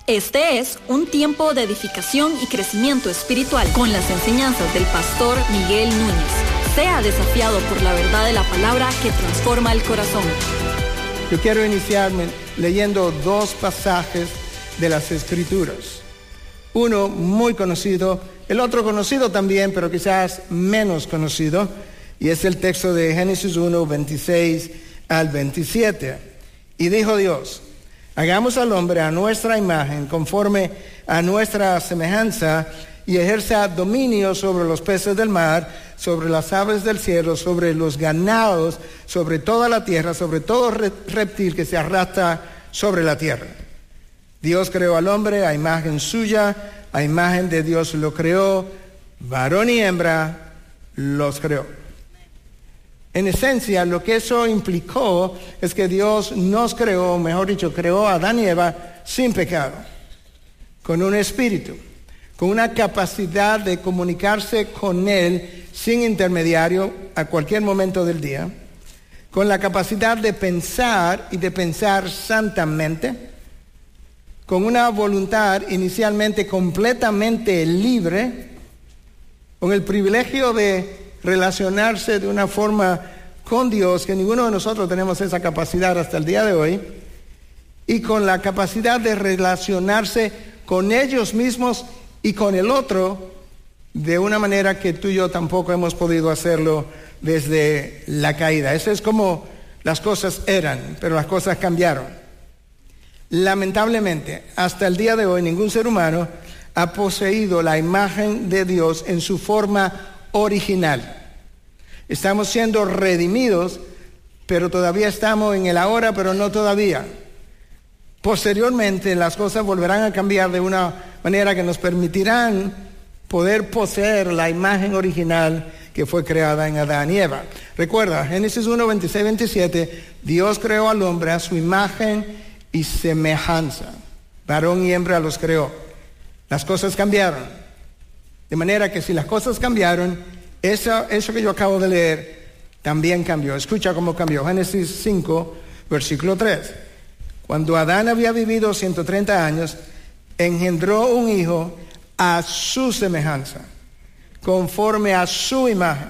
Este es un tiempo de edificación y crecimiento espiritual con las enseñanzas del pastor Miguel Núñez. Sea desafiado por la verdad de la palabra que transforma el corazón. Yo quiero iniciarme leyendo dos pasajes de las Escrituras. Uno muy conocido, el otro conocido también, pero quizás menos conocido, y es el texto de Génesis 1, 26 al 27. Y dijo Dios: hagamos al hombre a nuestra imagen, conforme a nuestra semejanza, y ejerza dominio sobre los peces del mar, sobre las aves del cielo, sobre los ganados, sobre toda la tierra, sobre todo reptil que se arrastra sobre la tierra. Dios creó al hombre a imagen suya, a imagen de Dios lo creó, varón y hembra los creó. En esencia, lo que eso implicó es que Dios nos creó, mejor dicho, creó a Adán y Eva sin pecado, con un espíritu, con una capacidad de comunicarse con Él sin intermediario a cualquier momento del día, con la capacidad de pensar y de pensar santamente, con una voluntad inicialmente completamente libre, con el privilegio de relacionarse de una forma con Dios, que ninguno de nosotros tenemos esa capacidad hasta el día de hoy, y con la capacidad de relacionarse con ellos mismos y con el otro de una manera que tú y yo tampoco hemos podido hacerlo desde la caída. Eso es como las cosas eran, pero las cosas cambiaron. Lamentablemente, hasta el día de hoy, ningún ser humano ha poseído la imagen de Dios en su forma original. Estamos siendo redimidos, pero todavía estamos en el ahora, pero no todavía. Posteriormente las cosas volverán a cambiar de una manera que nos permitirán poder poseer la imagen original que fue creada en Adán y Eva. Recuerda, Génesis 1, 26, 27, Dios creó al hombre a su imagen y semejanza. Varón y hembra los creó. Las cosas cambiaron. De manera que si las cosas cambiaron, eso que yo acabo de leer también cambió. Escucha cómo cambió. Génesis 5, versículo 3. Cuando Adán había vivido 130 años, engendró un hijo a su semejanza, conforme a su imagen.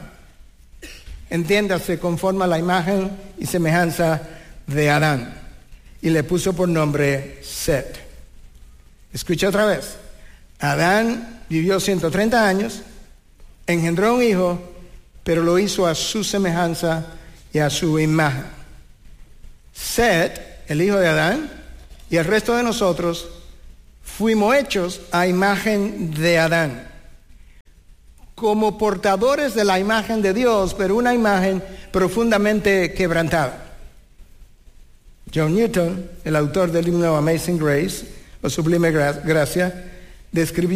Entiéndase, conforme a la imagen y semejanza de Adán. Y le puso por nombre Set. Escucha otra vez. Adán vivió 130 años, engendró un hijo, pero lo hizo a su semejanza y a su imagen. Set, el hijo de Adán, y el resto de nosotros fuimos hechos a imagen de Adán, como portadores de la imagen de Dios, pero una imagen profundamente quebrantada. John Newton, el autor del himno Amazing Grace, o Sublime Gracia, describió